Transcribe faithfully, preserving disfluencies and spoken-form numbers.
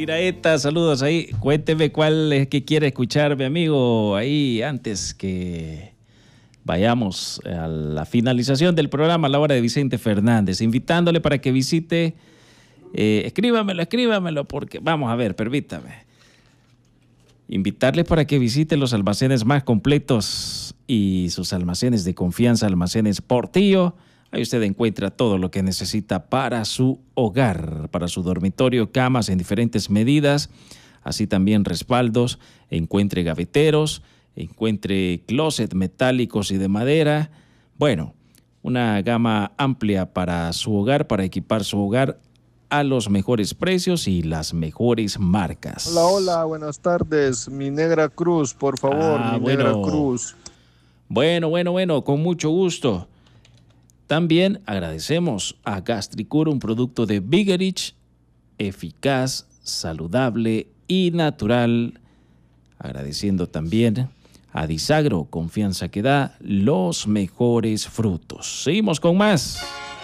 Liraeta, saludos ahí. Cuénteme cuál es que quiere escuchar, mi amigo, ahí antes que vayamos a la finalización del programa, a la hora de Vicente Fernández, invitándole para que visite, eh, escríbamelo, escríbamelo, porque vamos a ver, permítame. Invitarle para que visite los almacenes más completos y sus almacenes de confianza, Almacenes Portillo. Ahí usted encuentra todo lo que necesita para su hogar, para su dormitorio, camas en diferentes medidas, así también respaldos, encuentre gaveteros, encuentre closet metálicos y de madera. Bueno, una gama amplia para su hogar, para equipar su hogar a los mejores precios y las mejores marcas. Hola, hola, buenas tardes. Mi Negra Cruz, por favor, Ah, mi bueno. Negra Cruz. Bueno, bueno, bueno, con mucho gusto. También agradecemos a Gastricur, un producto de Bigerich, eficaz, saludable y natural. Agradeciendo también a Disagro, confianza que da los mejores frutos. Seguimos con más.